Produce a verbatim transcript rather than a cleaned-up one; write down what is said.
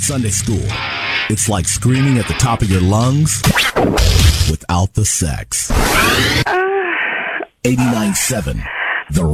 Sunday school. It's like screaming at the top of your lungs without the sex. eighty-nine point seven